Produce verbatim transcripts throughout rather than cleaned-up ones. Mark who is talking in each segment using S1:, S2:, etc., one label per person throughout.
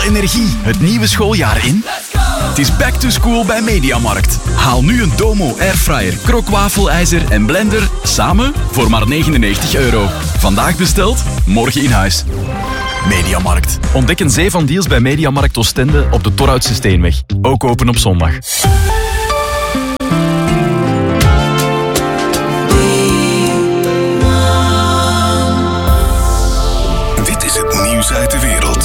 S1: vol energie het nieuwe schooljaar in? Het is back to school bij Mediamarkt. Haal nu een Domo airfryer, krookwafelijzer en blender samen voor maar negenennegentig euro. Vandaag besteld, morgen in huis. Mediamarkt. Ontdek een zee van deals bij Mediamarkt Oostende op de Torhoutse Steenweg. Ook open op zondag.
S2: Dit is het nieuws uit de wereld.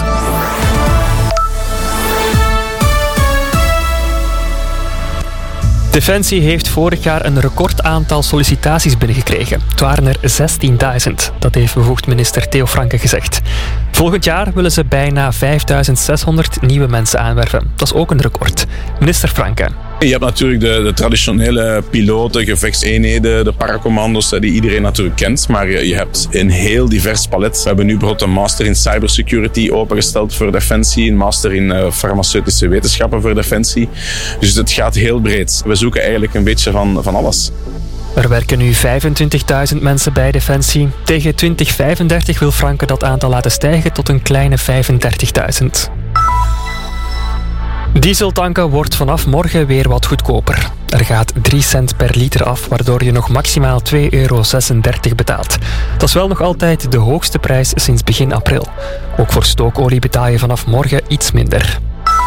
S3: Defensie heeft vorig jaar een record aantal sollicitaties binnengekregen. Het waren er zestienduizend. Dat heeft bevoegd minister Theo Franke gezegd. Volgend jaar willen ze bijna vijfduizend zeshonderd nieuwe mensen aanwerven. Dat is ook een record. Minister Franke.
S4: Je hebt natuurlijk de, de traditionele piloten, gevechtseenheden, de paracommando's die iedereen natuurlijk kent. Maar je, je hebt een heel divers palet. We hebben nu bijvoorbeeld een master in cybersecurity opengesteld voor Defensie. Een master in uh, farmaceutische wetenschappen voor Defensie. Dus het gaat heel breed. We zoeken eigenlijk een beetje van, van alles.
S3: Er werken nu vijfentwintigduizend mensen bij Defensie. Tegen twintig vijfendertig wil Franke dat aantal laten stijgen tot een kleine vijfendertigduizend. Dieseltanken wordt vanaf morgen weer wat goedkoper. Er gaat drie cent per liter af, waardoor je nog maximaal twee euro zesendertig betaalt. Dat is wel nog altijd de hoogste prijs sinds begin april. Ook voor stookolie betaal je vanaf morgen iets minder.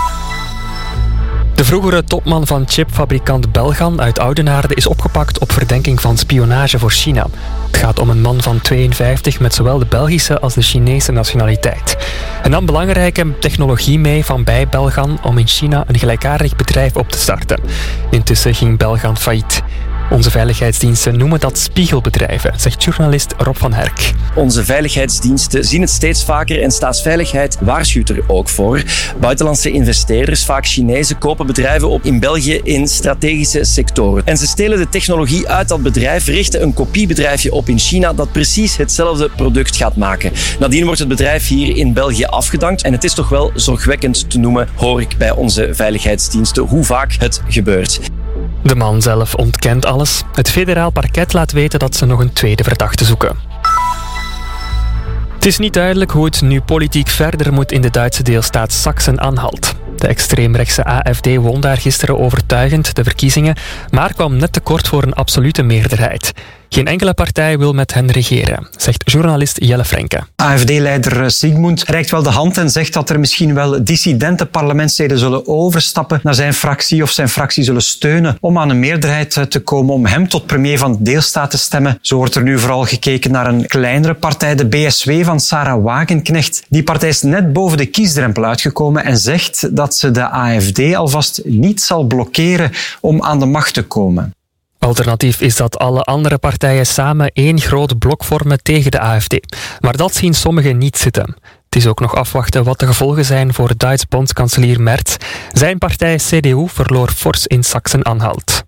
S3: De vroegere topman van chipfabrikant Belgan uit Oudenaarde is opgepakt op verdenking van spionage voor China. Het gaat om een man van tweeënvijftig met zowel de Belgische als de Chinese nationaliteit. Hij nam belangrijke technologie mee van bij Belgan om in China een gelijkaardig bedrijf op te starten. Intussen ging Belgan failliet. Onze veiligheidsdiensten noemen dat spiegelbedrijven, zegt journalist Rob van Herk.
S5: Onze veiligheidsdiensten zien het steeds vaker en Staatsveiligheid waarschuwt er ook voor. Buitenlandse investeerders, vaak Chinezen, kopen bedrijven op in België in strategische sectoren. En ze stelen de technologie uit dat bedrijf, richten een kopiebedrijfje op in China dat precies hetzelfde product gaat maken. Nadien wordt het bedrijf hier in België afgedankt en het is toch wel zorgwekkend te noemen, hoor ik bij onze veiligheidsdiensten, hoe vaak het gebeurt.
S3: De man zelf ontkent alles. Het federaal parket laat weten dat ze nog een tweede verdachte zoeken. Het is niet duidelijk hoe het nu politiek verder moet in de Duitse deelstaat Sachsen-Anhalt. De extreemrechtse A F D won daar gisteren overtuigend de verkiezingen, maar kwam net tekort voor een absolute meerderheid. Geen enkele partij wil met hen regeren, zegt journalist Jelle Frenke.
S6: A F D-leider Sigmund reikt wel de hand en zegt dat er misschien wel dissidente parlementsleden zullen overstappen naar zijn fractie of zijn fractie zullen steunen om aan een meerderheid te komen om hem tot premier van de deelstaat te stemmen. Zo wordt er nu vooral gekeken naar een kleinere partij, de B S W van Sarah Wagenknecht. Die partij is net boven de kiesdrempel uitgekomen en zegt dat ze de A F D alvast niet zal blokkeren om aan de macht te komen.
S3: Alternatief is dat alle andere partijen samen één groot blok vormen tegen de A F D. Maar dat zien sommigen niet zitten. Het is ook nog afwachten wat de gevolgen zijn voor Duits bondskanselier Merz. Zijn partij C D U verloor fors in Sachsen-Anhalt.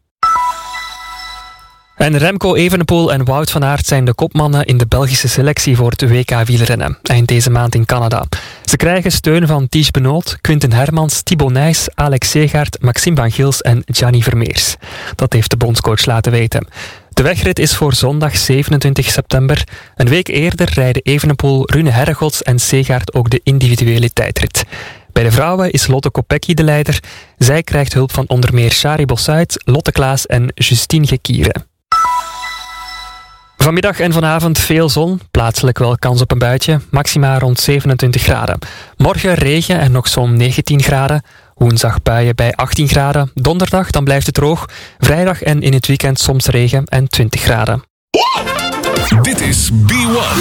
S3: En Remco Evenepoel en Wout van Aert zijn de kopmannen in de Belgische selectie voor het W K wielrennen, eind deze maand in Canada. Ze krijgen steun van Ties Benoot, Quinten Hermans, Thibaut Nys, Alex Segaert, Maxime van Gils en Gianni Vermeers. Dat heeft de bondscoach laten weten. De wegrit is voor zondag zevenentwintig september. Een week eerder rijden Evenepoel, Rune Herregods en Segaert ook de individuele tijdrit. Bij de vrouwen is Lotte Kopecky de leider. Zij krijgt hulp van onder meer Shari Bossuit, Lotte Klaas en Justine Gekiere. Vanmiddag en vanavond veel zon, plaatselijk wel kans op een buitje, maxima rond zevenentwintig graden. Morgen regen en nog zo'n negentien graden. Woensdag buien bij achttien graden. Donderdag dan blijft het droog. Vrijdag en in het weekend soms regen en twintig graden.
S2: Dit is B one.